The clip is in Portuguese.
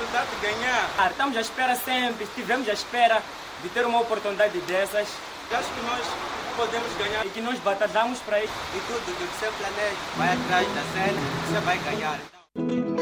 oportunidade de ganhar. Estamos à espera sempre, estivemos à espera de ter uma oportunidade dessas. Acho que nós podemos ganhar. E que nós batalhamos para isso. E tudo que você planeja, vai atrás da cena, você vai ganhar. Então...